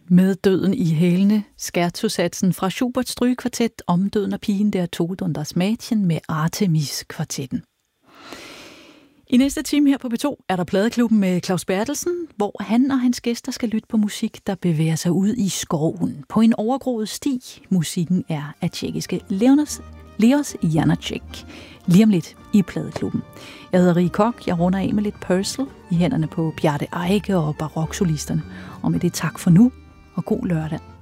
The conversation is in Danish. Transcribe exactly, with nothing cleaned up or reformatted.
Med døden i hælene, scherzo-satsen fra Schuberts strygekvartet om døden og pigen der Tod und das Mädchen med Artemis-kvartetten. I næste time her på P to er der Pladeklubben med Claus Bertelsen, hvor han og hans gæster skal lytte på musik, der bevæger sig ud i skoven på en overgroet sti. Musikken er af tjekkiske Leonos, Leos Janáček. Lige om lidt i Pladeklubben. Jeg hedder Rie Kok, jeg runder af med lidt Purcell i hænderne på Bjarte Eike og baroksolisterne. Og med det tak for nu, og god lørdag.